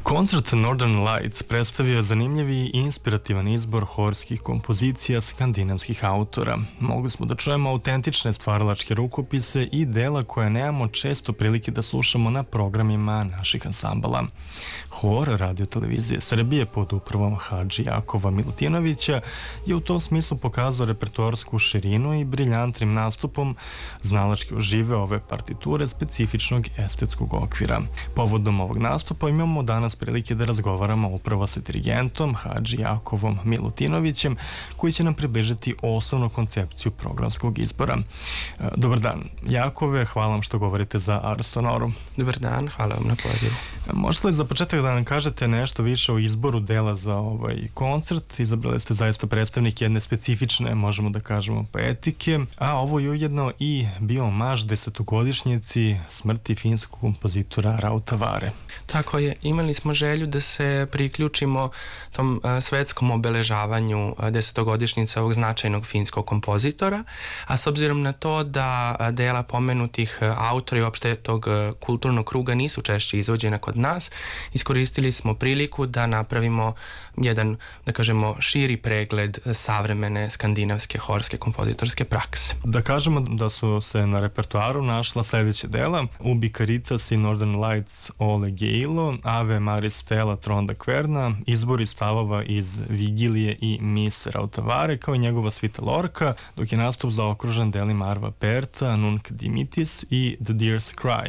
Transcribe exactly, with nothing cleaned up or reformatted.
Koncert Northern Lights predstavio je zanimljiv i inspirativan izbor horskih kompozicija skandinavskih autora. Mogli smo da čujemo autentične stvaralačke rukopise i dela koje nemamo često prilike da slušamo na programima naših ansambala. Hor Radio Televizije Srbije pod upravom Hadži Jakova Milutinovića je u tom smislu pokazao repertoarsku širinu i briljantnim nastupom znalački oživeo ove partiture specifičnog estetskog okvira. Povodom ovog nastupa imamo danas prilike da razgovaramo upravo sa dirigentom Hadži Jakovom Milutinovićem, koji će nam približiti osnovnu koncepciju programskog izbora. Dobar dan, Jakove, hvala vam što govorite za Ars Sonorum. Dobar dan, hvala vam na pozivu. Možete li za početak da nam kažete nešto više o izboru dela za ovaj koncert? Izabrali ste zaista predstavnik jedne specifične, možemo da kažemo, poetike, a ovo je ujedno i bio omaž desetogodišnjici smrti finskog kompozitora Rautavaare. Tako je, imali smo želju da se priključimo tom uh, svetskom obeležavanju uh, desetogodišnjice ovog značajnog finskog kompozitora, a s obzirom na to da uh, dela pomenutih uh, autora i uopšte tog uh, kulturnog kruga nisu češće izvođena kod nas, iskoristili smo priliku da napravimo jedan, da kažemo, širi pregled uh, savremene skandinavske horske kompozitorske prakse. Da kažemo da su se na repertoaru našla sledeće dela: Ubi Caritas i Northern Lights Ole Geilo, Ave Maris Stella Tronda Kverna, izbori stavova iz Vigilije i Mis Rautavaare, kao i njegova svita Lorca, dok je nastup zaokružen delima Arva Perta, Nunc Dimittis i The Deer's Cry.